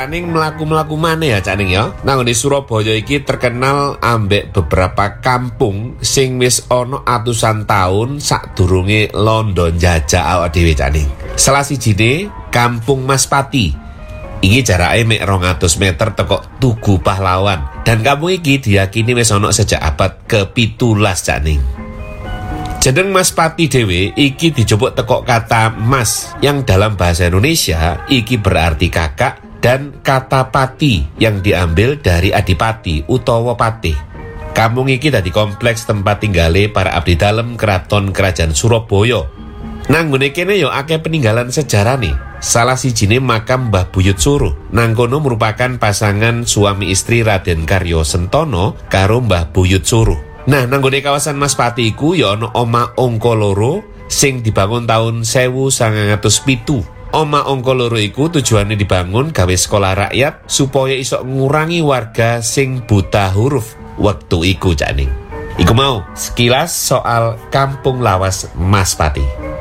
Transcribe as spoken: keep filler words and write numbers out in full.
Cak Ning mlaku-mlaku maneh ya Cak Ning ya. Nang di Surabaya iki terkenal ambek beberapa kampung sing wis ana atusan taun sadurunge London jajah awak dhewe Cak Ning. Salah sijine Kampung Mas Pati. Iki jarake mek rong atus meter teko Tugu Pahlawan. Dan kampung iki diyakini wis ana sejak abad kepitulas Cak Ning. Jeneng Mas Pati dhewe iki dijupuk teko kata mas yang dalam bahasa Indonesia iki berarti kakak, dan kata pati yang diambil dari adipati utawa patih. Kampung iki dadi kompleks tempat tinggale para abdi dalem keraton kerajaan Surabaya. Nang ngene kene yo akeh peninggalan sejarah nih. Salah sijine makam Mbah Buyut Suruh. Nang kono merupakan pasangan suami istri Raden Karyo Sentono karo Mbah Buyut Suruh. Nah, nang gone kawasan Mas Pati iku ya ana Oma Angka Loro sing dibangun tahun seribu sembilan ratus pitu. Oma Angka Loro iku tujuane dibangun gawe sekolah rakyat supaya iso ngurangi warga sing buta huruf wektu iku Cak Ning. Iku mau sekilas soal Kampung Lawas Mas Pati.